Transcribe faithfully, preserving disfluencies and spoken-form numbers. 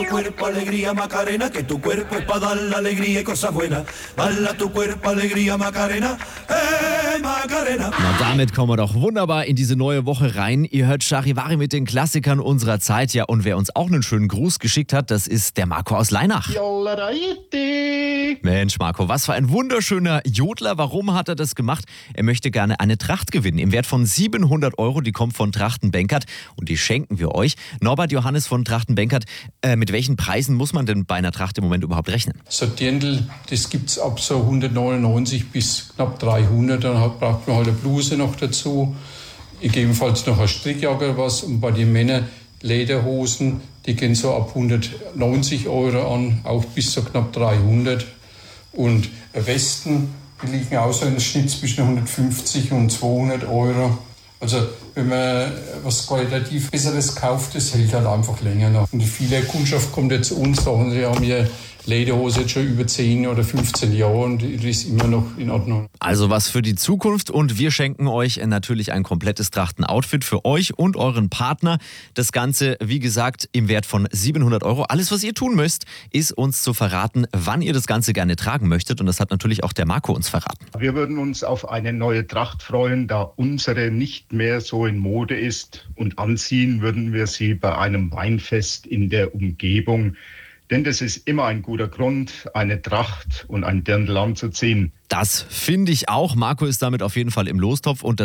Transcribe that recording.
Cuerpo alegría Macarena, que tu cuerpo es para dar la alegría y cosas buenas. Bala tu cuerpo alegría Macarena, eh Macarena. Na, damit kommen wir doch wunderbar in diese neue Woche rein. Ihr hört Charivari mit den Klassikern unserer Zeit. Ja, und wer uns auch einen schönen Gruß geschickt hat, das ist der Marco aus Leinach. Mensch, Marco, was für ein wunderschöner Jodler. Warum hat er das gemacht? Er möchte gerne eine Tracht gewinnen im Wert von siebenhundert Euro. Die kommt von Trachten-Benkert und die schenken wir euch. Norbert Johannes von Trachten-Benkert, äh, mit welchen Preisen muss man denn bei einer Tracht im Moment überhaupt rechnen? So Dirndl, das gibt's ab so hundertneunundneunzig bis knapp dreihundert. Dann hat, braucht man halt eine Bluse noch dazu. Gegebenenfalls noch eine Strickjacke was. Und bei den Männern Lederhosen, die gehen so ab hundertneunzig Euro an, auch bis so knapp dreihundert. Und Westen, die liegen auch so im Schnitt zwischen hundertfünfzig und zweihundert Euro. Also wenn man was qualitativ Besseres kauft, das hält halt einfach länger noch. Und viele Kundschaft kommt jetzt zu uns, sagen, sie haben ja Lederhose jetzt schon über zehn oder fünfzehn Jahre und die ist immer noch in Ordnung. Also was für die Zukunft und wir schenken euch natürlich ein komplettes Trachten-Outfit für euch und euren Partner. Das Ganze, wie gesagt, im Wert von siebenhundert Euro. Alles, was ihr tun müsst, ist uns zu verraten, wann ihr das Ganze gerne tragen möchtet und das hat natürlich auch der Marco uns verraten. Wir würden uns auf eine neue Tracht freuen, da unsere nicht mehr so in Mode ist und anziehen würden wir sie bei einem Weinfest in der Umgebung. Denn das ist immer ein guter Grund, eine Tracht und ein Dirndl anzuziehen. Das finde ich auch. Marco ist damit auf jeden Fall im Lostopf und